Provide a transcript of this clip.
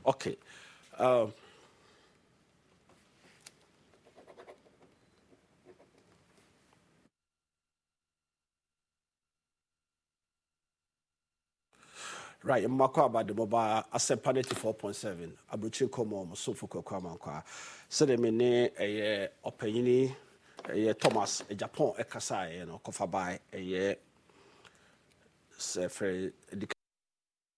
Okay. Right, Mako about the mobile Asempa 94.7. Abuchi Komo, Sofu Kwamankwa. So the mene a opinion a Thomas a Japan Ekasai, Kofa by a year. Say,